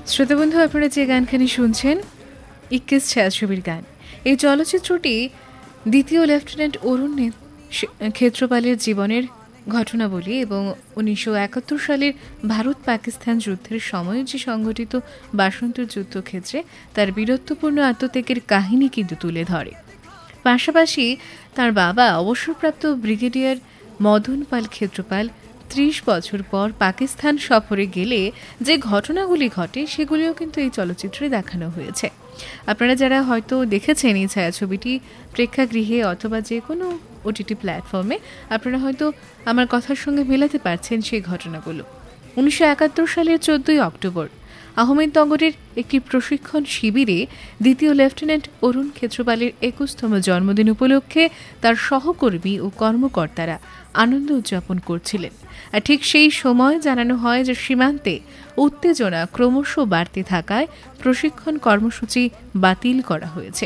শ্রোতাবন্ধু, আপনারা যে গানখানি শুনছেন 21 ছায়াছবির গান। এই চলচ্চিত্রটি দ্বিতীয় লেফটেন্যান্ট অরুণ ক্ষেত্রপালের জীবনের ঘটনাবলী এবং 1971 সালের ভারত পাকিস্তান যুদ্ধের সময় যে সংঘটিত বাসন্তর যুদ্ধক্ষেত্রে তার বীরত্বপূর্ণ আত্মত্যাগের কাহিনী কিন্তু তুলে ধরে। পাশাপাশি তার বাবা অবসরপ্রাপ্ত ব্রিগেডিয়ার মদন পাল ক্ষেত্রপাল 30 বছর পর পাকিস্তান সফরে গেলে যে ঘটনাগুলি ঘটে সেগুলিও কিন্তু এই চলচ্চিত্রে দেখানো হয়েছে। আপনারা যারা হয়তো দেখেছেন এই ছায়াছবিটি প্রেক্ষাগৃহে অথবা যে কোনো ওটিটি প্ল্যাটফর্মে, আপনারা হয়তো আমার কথার সঙ্গে মেলাতে পারছেন সেই ঘটনাগুলো। 1971 সালের 14 অক্টোবর আহমেদনগরের একটি প্রশিক্ষণ শিবিরে দ্বিতীয় লেফটেন্যান্ট অরুণ ক্ষেত্রপালের 21তম জন্মদিন উপলক্ষে তার সহকর্মী ও কর্মকর্তারা আনন্দ উদযাপন করছিলেন। আর ঠিক সেই সময় জানানো হয় যে সীমান্তে উত্তেজনা ক্রমশ বাড়তে থাকায় প্রশিক্ষণ কর্মসূচি বাতিল করা হয়েছে।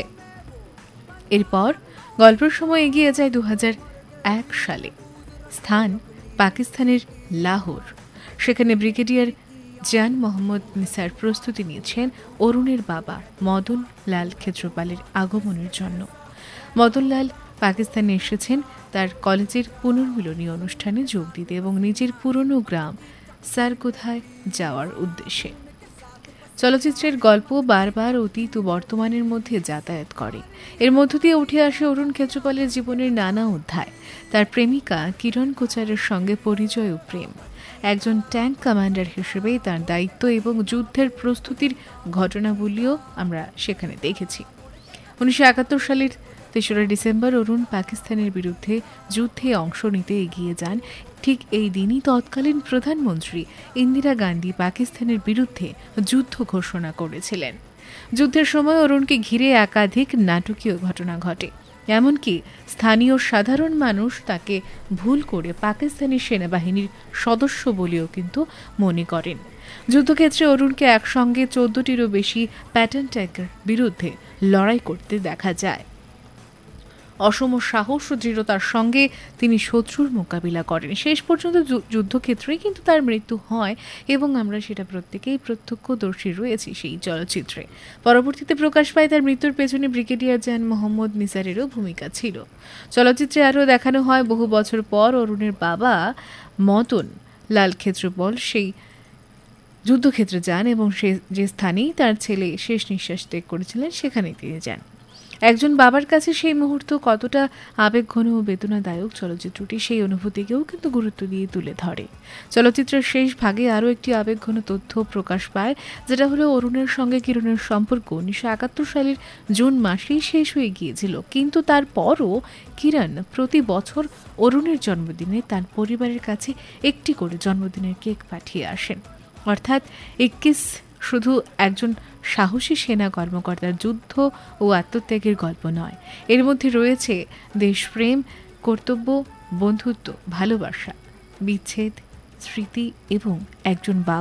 এরপর গল্পের সময় এগিয়ে যায় 2001 সালে। স্থান পাকিস্তানের লাহোর। সেখানে ব্রিগেডিয়ার জান মোহাম্মদ নিসার প্রস্তুতি নিয়েছেন অরুণের বাবা মদন লাল ক্ষেত্রপালের আগমনের জন্য। মদন লাল পাকিস্তানে এসেছেন তার কলেজের পুনর্মিলনী অনুষ্ঠানে যোগ দিতে এবং নিজের পুরনো গ্রাম সারগোধায় যাওয়ার উদ্দেশ্যে। চলচ্চিত্রের গল্প বারবার অতীত ও বর্তমানের মধ্যে যাতায়াত করে। এর মধ্য দিয়ে উঠে আসে অরুণ ক্ষেত্রপালের জীবনের নানা অধ্যায়, তার প্রেমিকা কিরণ কোচারের সঙ্গে পরিচয় ও প্রেম, একজন ট্যাঙ্ক কমান্ডার হিসেবে তার দায়িত্ব এবং যুদ্ধের প্রস্তুতির ঘটনাবলীও আমরা সেখানে দেখেছি। 1971 সালের 3রা ডিসেম্বর অরুণ পাকিস্তানের বিরুদ্ধে যুদ্ধে অংশ নিতে এগিয়ে যান। ঠিক এই দিনই তৎকালীন প্রধানমন্ত্রী ইন্দিরা গান্ধী পাকিস্তানের বিরুদ্ধে যুদ্ধ ঘোষণা করেছিলেন। যুদ্ধের সময় অরুণকে ঘিরে একাধিক নাটকীয় ঘটনা ঘটে। এমনকি স্থানীয় সাধারণ মানুষ তাকে ভুল করে পাকিস্তানি সেনাবাহিনীর সদস্য বলেও কিন্তু মনে করেন। যুদ্ধক্ষেত্রে অরুণকে একসঙ্গে 14টিরও বেশি প্যাটার্ন ট্যাঙ্কের বিরুদ্ধে লড়াই করতে দেখা যায়। অসম সাহস ও দৃঢ়তার সঙ্গে তিনি শত্রুর মোকাবিলা করেন। শেষ পর্যন্ত যুদ্ধক্ষেত্রেই কিন্তু তার মৃত্যু হয় এবং আমরা সেটা প্রত্যেকেই প্রত্যক্ষদর্শী রয়েছি সেই চলচ্চিত্রে। পরবর্তীতে প্রকাশ পায় তার মৃত্যুর পেছনে ব্রিগেডিয়ার জান মোহাম্মদ নিসারেরও ভূমিকা ছিল। চলচ্চিত্রে আরও দেখানো হয় বহু বছর পর অরুণের বাবা মদন লাল ক্ষেত্রপাল সেই যুদ্ধক্ষেত্রে যান এবং সে যে স্থানেই তার ছেলে শেষ নিঃশ্বাস ত্যাগ করেছিলেন সেখানেই তিনি যান। একজন বাবার কাছে সেই মুহূর্ত কতটা আবেগঘন ও বেদনাদায়ক, চলচ্চিত্রটি সেই অনুভূতিকেও কিন্তু গুরুত্ব দিয়ে তুলে ধরে। চলচ্চিত্রের শেষ ভাগে আরও একটি আবেগঘন তথ্য প্রকাশ পায়, যেটা হলো অরুণের সঙ্গে কিরণের সম্পর্ক 1971 সালের জুন মাসেই শেষ হয়ে গিয়েছিল, কিন্তু তারপরও কিরণ প্রতি বছর অরুণের জন্মদিনে তার পরিবারের কাছে একটি করে জন্মদিনের কেক পাঠিয়ে আসেন। অর্থাৎ 21 শুধু একজন সাহসী সেনা কর্মকর্তার যুদ্ধ ও আত্মত্যাগের গল্প নয়, এর মধ্যে রয়েছে দেশপ্রেম, কর্তব্য, বন্ধুত্ব, ভালোবাসা, বিচ্ছেদ, স্মৃতি এবং একজন